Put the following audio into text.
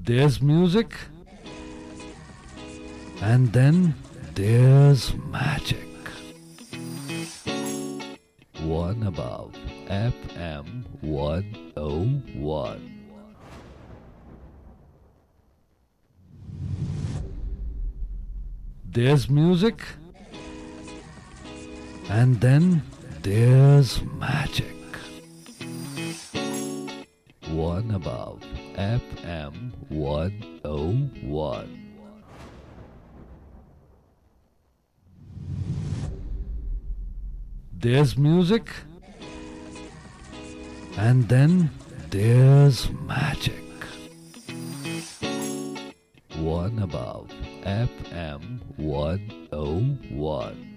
There's music, and then there's magic. One above FM 101. There's music, and then there's magic. One above FM 101. There's music, and then there's magic. One above FM 101.